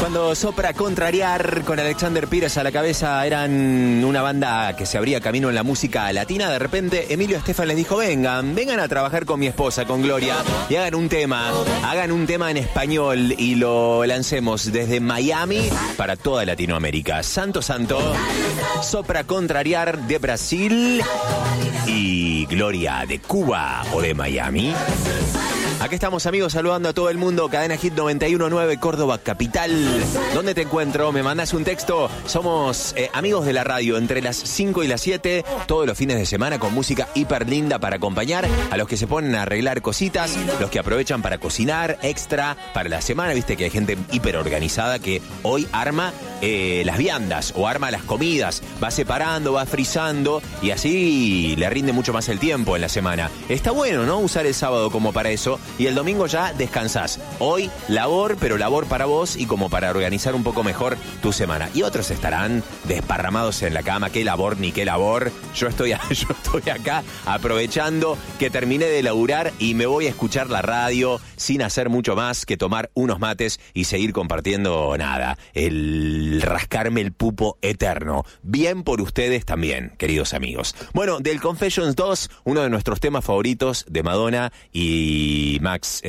Cuando Sopra Contrariar con Alexander Pires a la cabeza eran una banda que se abría camino en la música latina, de repente Emilio Estefan les dijo: vengan a trabajar con mi esposa, con Gloria, y hagan un tema en español y lo lancemos desde Miami para toda Latinoamérica. Santo, Sopra Contrariar de Brasil y Gloria de Cuba o de Miami. Aquí estamos, amigos, saludando a todo el mundo. Cadena Hit 91.9 Córdoba Capital. ¿Dónde te encuentro? Me mandas un texto. Somos amigos de la radio entre las 5 y las 7, todos los fines de semana, con música hiper linda para acompañar a los que se ponen a arreglar cositas, los que aprovechan para cocinar extra para la semana. Viste que hay gente hiper organizada que hoy arma las viandas o arma las comidas, va separando, va frizando y así le rinde mucho más el tiempo en la semana. Está bueno, ¿no? Usar el sábado como para eso. Y el domingo ya descansás. Hoy labor, pero labor para vos y como para organizar un poco mejor tu semana. Y otros estarán desparramados en la cama. Qué labor, ni qué labor. Yo estoy acá aprovechando que terminé de laburar y me voy a escuchar la radio sin hacer mucho más que tomar unos mates y seguir compartiendo nada. El rascarme el pupo eterno. Bien por ustedes también, queridos amigos. Bueno, del Confessions 2, uno de nuestros temas favoritos de Madonna y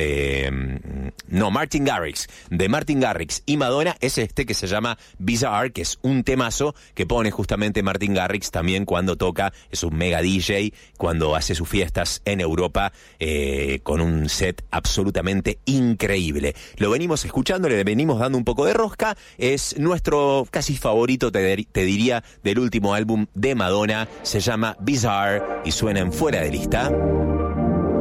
Martin Garrix, de Martin Garrix y Madonna, es este que se llama Bizarre, que es un temazo que pone justamente Martin Garrix también cuando toca. Es un mega DJ cuando hace sus fiestas en Europa, con un set absolutamente increíble. Lo venimos escuchando, le venimos dando un poco de rosca. Es nuestro casi favorito, te diría, del último álbum de Madonna. Se llama Bizarre y suena en Fuera de Lista.